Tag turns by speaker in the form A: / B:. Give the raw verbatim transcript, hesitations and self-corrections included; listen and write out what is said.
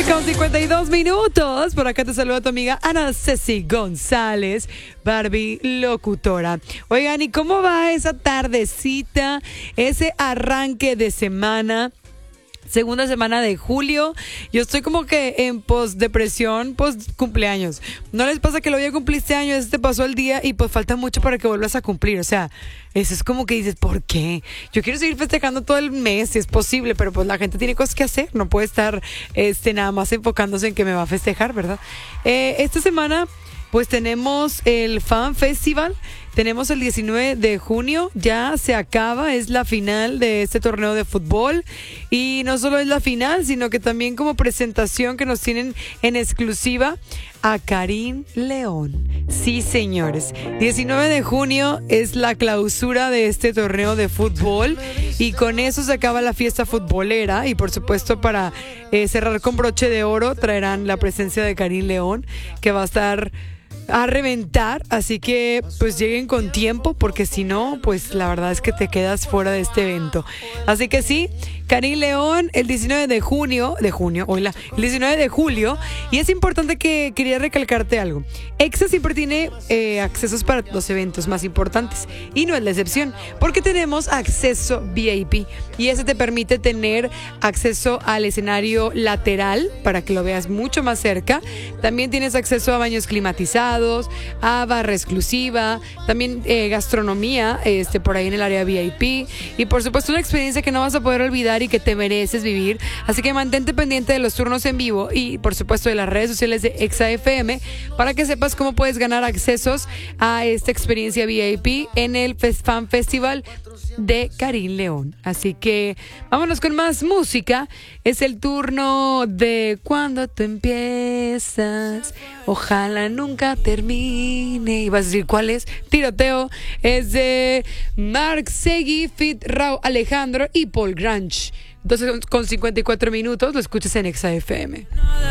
A: Con cincuenta y dos minutos, por acá te saluda tu amiga Ana Ceci González, Barbie locutora. Oigan, ¿y cómo va esa tardecita, ese arranque de semana? Segunda semana de julio. Yo estoy como que en post-depresión, post-cumpleaños. ¿No les pasa que lo ya cumpliste años, este te pasó el día y pues falta mucho para que vuelvas a cumplir? O sea, eso es como que dices, ¿por qué? Yo quiero seguir festejando todo el mes, si es posible, pero pues la gente tiene cosas que hacer. No puede estar este, nada más enfocándose en que me va a festejar, ¿verdad? Eh, esta semana pues tenemos el Fan Festival. Tenemos el diecinueve de junio, ya se acaba, es la final de este torneo de fútbol. Y no solo es la final, sino que también como presentación que nos tienen en exclusiva a Karim León. Sí, señores, diecinueve de junio es la clausura de este torneo de fútbol y con eso se acaba la fiesta futbolera. Y por supuesto, para eh, cerrar con broche de oro, traerán la presencia de Karim León, que va a estar a reventar, así que pues lleguen con tiempo, porque si no, pues la verdad es que te quedas fuera de este evento. Así que sí, Karim León el diecinueve de junio, de junio, hola, el diecinueve de julio, y es importante que quería recalcarte algo. Exa siempre tiene eh, accesos para los eventos más importantes, y no es la excepción, porque tenemos acceso V I P, y ese te permite tener acceso al escenario lateral, para que lo veas mucho más cerca. También tienes acceso a baños climatizados, a barra exclusiva, también eh, gastronomía este, por ahí en el área V I P, y por supuesto una experiencia que no vas a poder olvidar y que te mereces vivir. Así que mantente pendiente de los turnos en vivo y por supuesto de las redes sociales de Exa F M para que sepas cómo puedes ganar accesos a esta experiencia V I P en el Fan Festival de Karim León. Así que vámonos con más música. Es el turno de Cuando tú empiezas, ojalá nunca termine. Y vas a decir, ¿cuál es? Tiroteo. Es de Mark Seguí, Fit, Raúl Alejandro y Paul Grange. Entonces, con cincuenta y cuatro minutos, lo escuchas en Exa F M.